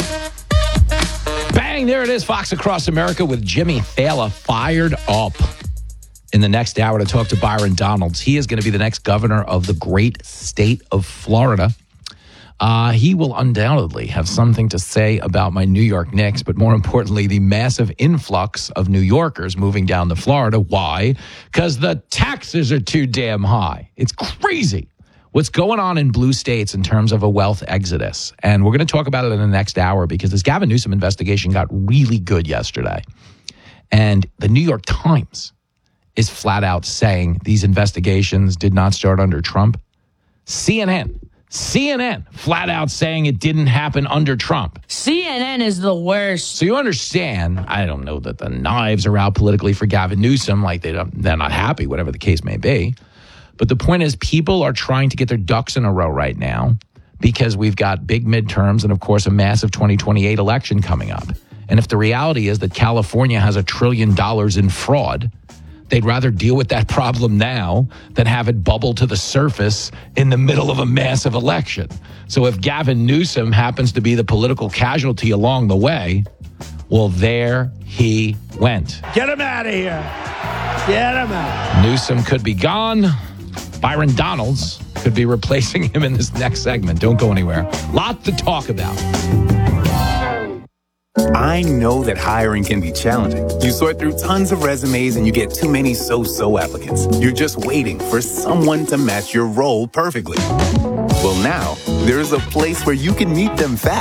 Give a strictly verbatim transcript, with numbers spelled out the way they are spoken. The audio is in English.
Bang, there it is. Fox Across America with Jimmy Thaler fired up. In the next hour to talk to Byron Donalds. He is going to be the next governor of the great state of Florida. Uh, he will undoubtedly have something to say about my New York Knicks, but more importantly, the massive influx of New Yorkers moving down to Florida. Why? Because the taxes are too damn high. It's crazy what's going on in blue states in terms of a wealth exodus. And we're going to talk about it in the next hour because this Gavin Newsom investigation got really good yesterday. And the New York Times is flat out saying these investigations did not start under Trump. C N N. C N N flat out saying it didn't happen under Trump. C N N is the worst. So you understand, I don't know that the knives are out politically for Gavin Newsom, like they don't, they're not happy, whatever the case may be. But the point is people are trying to get their ducks in a row right now because we've got big midterms and, of course, a massive twenty twenty-eight election coming up. And if the reality is that California has a trillion dollars in fraud, they'd rather deal with that problem now than have it bubble to the surface in the middle of a massive election. So if Gavin Newsom happens to be the political casualty along the way, well, there he went. Get him out of here. Get him out. Newsom could be gone. Byron Donalds could be replacing him in this next segment. Don't go anywhere. Lot to talk about. I know that hiring can be challenging. You sort through tons of resumes and you get too many so-so applicants. You're just waiting for someone to match your role perfectly. Well, now, there's a place where you can meet them fast.